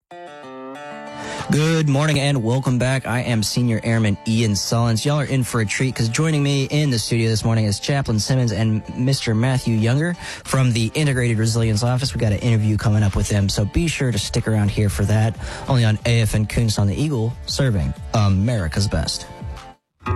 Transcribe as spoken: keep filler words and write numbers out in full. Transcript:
Good morning and welcome back. I am Senior Airman Ian Sullins. Y'all are in for a treat because joining me in the studio this morning is Chaplain Simmons and Mister Matthew Younger from the Integrated Resilience Office. We got an interview coming up with them, so be sure to stick around here for that. Only on A F N Kunst on the Eagle, serving America's best.